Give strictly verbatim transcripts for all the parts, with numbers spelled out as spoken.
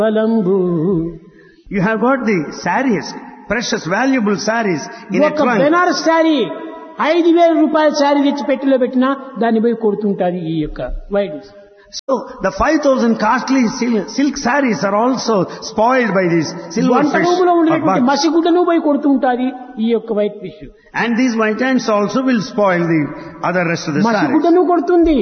You have got the saris, precious, valuable saris in a ఒక trunk. Banaras sari ఐదు వేల రూపాయల శారీ తెచ్చి పెట్టిలో పెట్టినా దాన్ని పోయి కొడుతుంటారు ఈ యొక్క white. So the five thousand costly sil- silk saris are also spoiled by these silver వంట fish. రూములో or ఉండేటువంటి bugs. మసిగుడ్డను పోయి కొడుతుంటాది ఈ యొక్క white fish. And these white ants also will spoil the other rest of the saris. మసిగుడ్డను కొడుతుంది,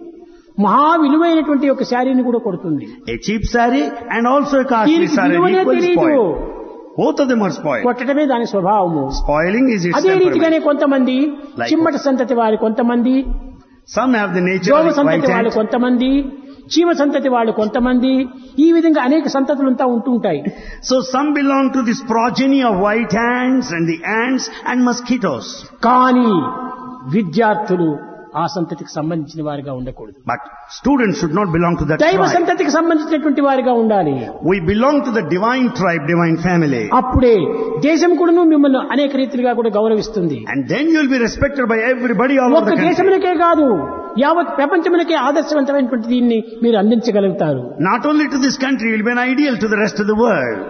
మహా విలువైనటువంటి ఒక శారీని కూడా కొడుతుంది. A cheap saree and also a costly దీనికి saree విలువనే equally తెలియదు, spoiled. Both of them are spoiled. కొట్టడమే దాని స్వభావము. Spoiling is its అదే రీతిగానే temperament. కొంతమంది Like చిమ్మట సంతతి వారు, కొంతమంది Some have the nature జోమ of white సంతతి వాళ్ళు, ant. కొంతమంది చీమ సంతతి వాళ్ళు, కొంతమంది ఈ విధంగా అనేక సంతతులంతా ఉంటుంటాయి. So some belong to this progeny of white ants and the ants and mosquitoes. కానీ విద్యార్థులు ఆ సంతతికి సంబంధించిన వారిగా ఉండకూడదు. But students should not belong to that దైవ tribe. సంతతికి సంబంధించినటువంటి వారిగా ఉండాలి. We belong to the divine tribe, divine family. అప్పుడే దేశం కూడాను మిమ్మల్ని అనేక రీతిలుగా కూడా గౌరవిస్తుంది. And then you will be respected by everybody all over ఒక్క the country. దేశములకే కాదు, యావత్ ప్రపంచములకే ఆదర్శవంతమైనటువంటి దీన్ని మీరు అందించగలుగుతారు. Not only to this country, you will be an ideal to the rest of the world.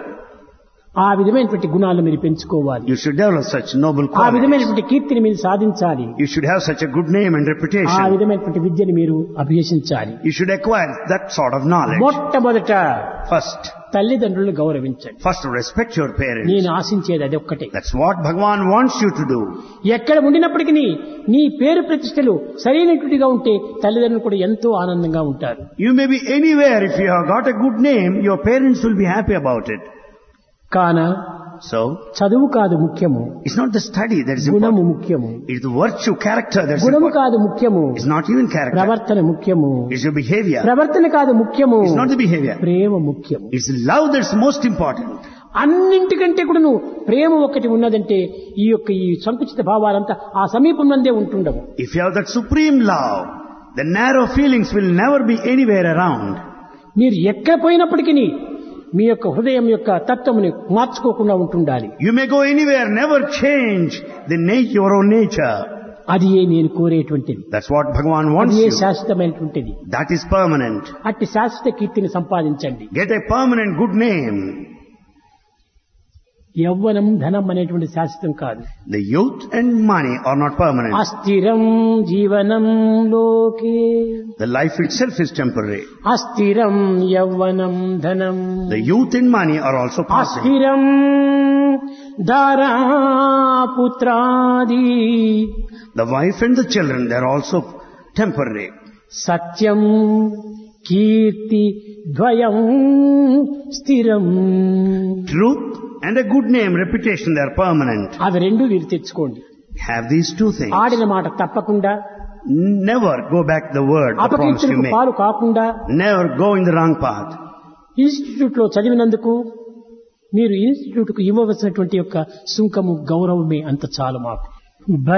ఆ విధమైనటువంటి గుణాలు మీరు పెంచుకోవాలి. You should develop such noble ఆ qualities. విధమైనటువంటి కీర్తిని మీరు సాధించాలి. You should have such a good name and ఆ reputation. విధమైనటువంటి విద్యను మీరు అభ్యసించాలి. You should acquire that sort of knowledge. మొట్టమొదట First, తల్లిదండ్రులను గౌరవించండి. first respect your parents. నేను ఆశించేది అది ఒక్కటే. That's what Bhagavan wants you to do. ఎక్కడ ఉండినప్పటికీ నీ పేరు ప్రతిష్టలు సరైనటువంటిగా ఉంటే తల్లిదండ్రులు కూడా ఎంతో ఆనందంగా ఉంటారు. You may be anywhere. If you have got a good name, your parents will be happy about it. కాన So, చదువు కాదు ముఖ్యము, it's not the study that is గుణము important. ముఖ్యము. It's the virtue, character that's గుణము important. కాదు ముఖ్యము, It's not even character. ప్రవర్తన ముఖ్యము. It's your behavior. ప్రవర్తన కాదు ముఖ్యము, It's not the behavior. ప్రేమ ముఖ్యము. It's love that's most important. అన్నింటికంటే కూడా నువ్వు ప్రేమ ఒకటి ఉన్నదంటే ఈ యొక్క ఈ సంకుచిత భావాలంతా ఆ సమీపం నందే ఉంటుండవు. If you have that supreme love, the narrow feelings will never be anywhere around. మీరు ఎక్కడ పోయినప్పటికీ మీ యొక్క హృదయం యొక్క తత్వముని మార్చుకోకుండా ఉంటుండాలి. You may go anywhere, never change the nature, your own nature. అది ఏ నేను కోరేటువంటిది, That's what Bhagavan అది wants A you. శాశ్వతమైనటువంటిది. That is permanent. అట్టి శాశ్వత కీర్తిని సంపాదించండి. Get a permanent good name. యవ్వనం ధనం అనేటువంటి శాశ్వతం కాదు. The youth and money are not permanent. అస్థిరం జీవనం లోకే, The life itself is temporary. అస్థిరం యవ్వనం ధనం, The youth and money are also passing. అస్థిరం Dhara పుత్రాది, The wife and the children, they are also temporary. సత్యం కీర్తి ద్వయం స్థిరం. Truth and a good name, reputation, they are permanent. అవి రెండు మీరు తెచ్చుకోండి. Have these two things. ఆడిన మాట తప్పకుండా, Never go back the word, the promise you అపకీర్తులకు make. పాలు కాకుండా, Never go in the wrong path. Institute లో చదివినందుకు మీరు ఇన్స్టిట్యూట్ కు ఇవ్వవలసినటువంటి యొక్క సుంకము గౌరవమే అంత చాలు మాకు.